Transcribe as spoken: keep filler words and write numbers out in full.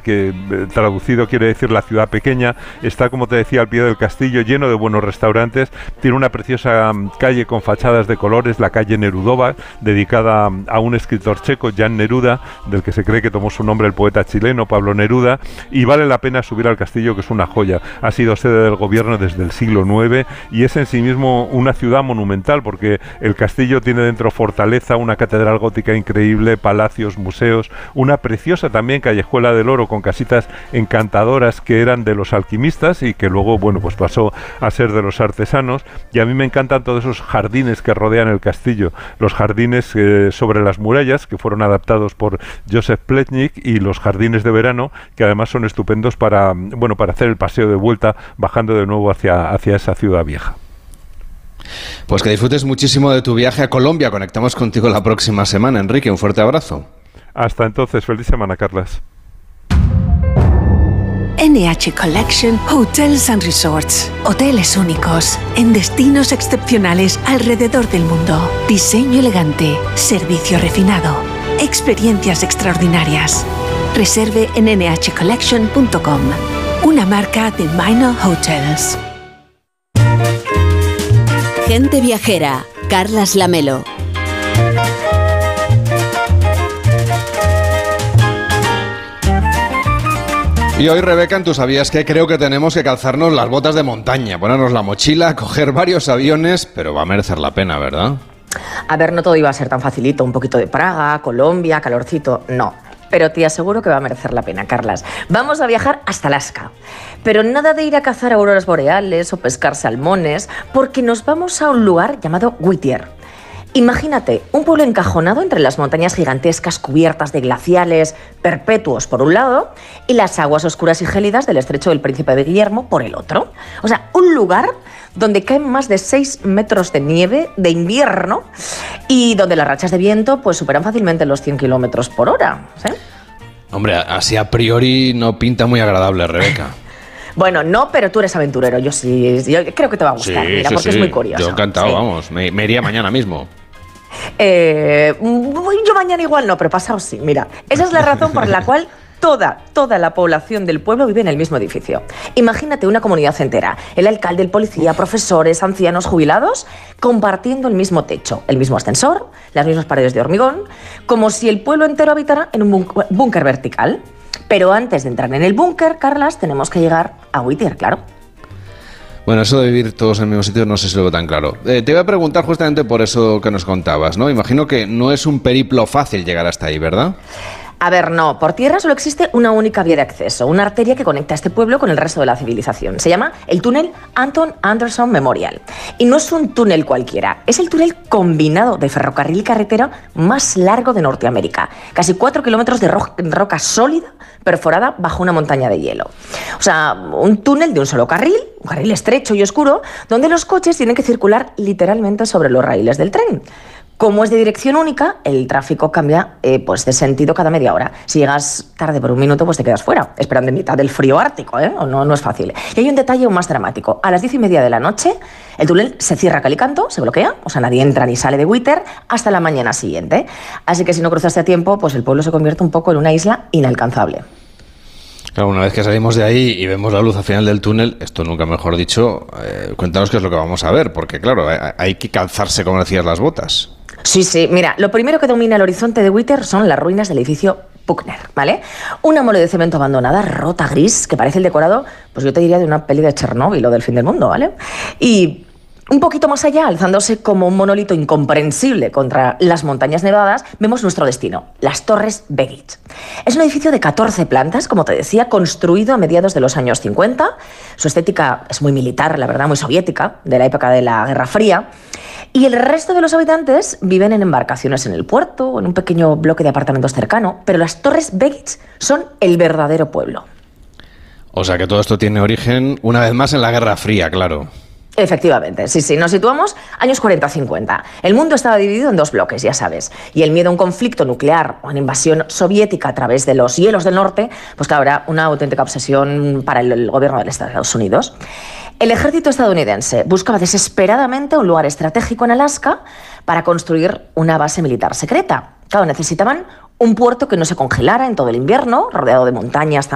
que eh, traducido quiere decir la ciudad pequeña. Está, como te decía, al pie del castillo, lleno de buenos restaurantes. Tiene una preciosa um, calle con fachadas de colores, la calle Nerudova, dedicada um, a un escritor checo, Jan Neruda, del que se cree que tomó su nombre el poeta chileno Pablo Neruda, y vale la pena subir al castillo, que es una joya. Ha sido sede del gobierno desde el siglo nueve y es en sí mismo una ciudad monumental, porque el castillo tiene dentro fortaleza, una catedral gótica increíble, palacios, museos, una preciosa también callejuela del oro con casitas encantadoras que eran de los alquimistas y que luego, bueno, pues pasó a ser de los artesanos. Y a mí me encantan todos esos jardines que rodean el castillo, los jardines eh, sobre las murallas, que fueron adaptados por Joseph Plečnik, y los jardines de verano, que además son estupendos para, bueno, para hacer el paseo de vuelta bajando de nuevo hacia, hacia esa ciudad vieja. Pues que disfrutes muchísimo de tu viaje a Colombia. Conectamos contigo la próxima semana, Enrique. Un fuerte abrazo. Hasta entonces, feliz semana, Carlas. N H Collection Hotels and Resorts. Hoteles únicos, en destinos excepcionales alrededor del mundo. Diseño elegante, servicio refinado, experiencias extraordinarias. Reserve en ene hache collection punto com, una marca de Minor Hotels. Gente viajera, Carlas Lamelo. Y hoy, Rebeca, ¿tú sabías que creo que tenemos que calzarnos las botas de montaña, ponernos la mochila, coger varios aviones, pero va a merecer la pena, ¿verdad? A ver, no todo iba a ser tan facilito, un poquito de Praga, Colombia, calorcito, no. Pero te aseguro que va a merecer la pena, Carlas. Vamos a viajar hasta Alaska. Pero nada de ir a cazar auroras boreales o pescar salmones, porque nos vamos a un lugar llamado Whittier. Imagínate, un pueblo encajonado entre las montañas gigantescas cubiertas de glaciales perpetuos por un lado y las aguas oscuras y gélidas del estrecho del Príncipe de Guillermo por el otro. O sea, un lugar donde caen más de seis metros de nieve de invierno y donde las rachas de viento pues superan fácilmente los cien kilómetros por hora. ¿Sí? Hombre, así a priori no pinta muy agradable, Rebeca. Bueno, no, pero tú eres aventurero, yo sí, yo creo que te va a gustar, sí, mira, sí, porque sí. Es muy curioso. Yo encantado, sí. Vamos, me, me iría mañana mismo. Eh, yo mañana igual no, pero pasado sí, mira. Esa es la razón por la cual toda, toda la población del pueblo vive en el mismo edificio. Imagínate una comunidad entera, el alcalde, el policía, profesores, ancianos, jubilados, compartiendo el mismo techo, el mismo ascensor, las mismas paredes de hormigón, como si el pueblo entero habitara en un búnker vertical. Pero antes de entrar en el búnker, Carlas, tenemos que llegar a Whittier, claro. Bueno, eso de vivir todos en el mismo sitio no sé si lo veo tan claro. Eh, te voy a preguntar justamente por eso que nos contabas, ¿no? Imagino que no es un periplo fácil llegar hasta ahí, ¿verdad? A ver, no. Por tierra solo existe una única vía de acceso, una arteria que conecta a este pueblo con el resto de la civilización. Se llama el túnel Anton Anderson Memorial. Y no es un túnel cualquiera, es el túnel combinado de ferrocarril y carretera más largo de Norteamérica. Casi cuatro kilómetros de ro- roca sólida perforada bajo una montaña de hielo. O sea, un túnel de un solo carril, un carril estrecho y oscuro, donde los coches tienen que circular literalmente sobre los raíles del tren. Como es de dirección única, el tráfico cambia eh, pues de sentido cada media hora. Si llegas tarde por un minuto, pues te quedas fuera, esperando en mitad del frío ártico, ¿eh? No, no es fácil. Y hay un detalle aún más dramático. A las diez y media de la noche, el túnel se cierra a cal y canto, se bloquea, o sea, nadie entra ni sale de Whittier hasta la mañana siguiente. Así que si no cruzaste a tiempo, pues el pueblo se convierte un poco en una isla inalcanzable. Claro, una vez que salimos de ahí y vemos la luz al final del túnel, esto nunca mejor dicho, eh, cuéntanos qué es lo que vamos a ver, porque claro, hay, hay que calzarse, como decías, las botas. Sí, sí, mira, lo primero que domina el horizonte de Whittier son las ruinas del edificio Buckner, ¿vale? Una mole de cemento abandonada, rota, gris, que parece el decorado, pues yo te diría de una peli de Chernóbil o del fin del mundo, ¿vale? Y un poquito más allá, alzándose como un monolito incomprensible contra las montañas nevadas, vemos nuestro destino, las Torres Begich. Es un edificio de catorce plantas, como te decía, construido a mediados de los años cincuenta. Su estética es muy militar, la verdad, muy soviética, de la época de la Guerra Fría. Y el resto de los habitantes viven en embarcaciones en el puerto o en un pequeño bloque de apartamentos cercano, pero las Torres Begich son el verdadero pueblo. O sea que todo esto tiene origen, una vez más, en la Guerra Fría, claro. Efectivamente, sí, sí. Nos situamos años cuarenta cincuenta. El mundo estaba dividido en dos bloques, ya sabes. Y el miedo a un conflicto nuclear o a una invasión soviética a través de los hielos del norte, pues claro, era una auténtica obsesión para el, el gobierno de los Estados Unidos. El ejército estadounidense buscaba desesperadamente un lugar estratégico en Alaska para construir una base militar secreta. Claro, necesitaban un puerto que no se congelara en todo el invierno, rodeado de montañas